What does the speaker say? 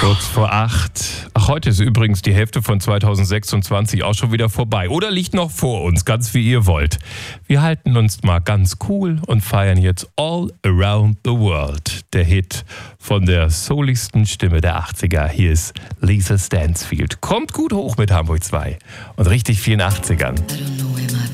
Kurz vor 8. Ach, heute ist übrigens die Hälfte von 2026 auch schon wieder vorbei. Oder liegt noch vor uns, ganz wie ihr wollt. Wir halten uns mal ganz cool und feiern jetzt All Around the World. Der Hit von der souligsten Stimme der 80er. Hier ist Lisa Stansfield. Kommt gut hoch mit Hamburg 2 und richtig vielen 80ern.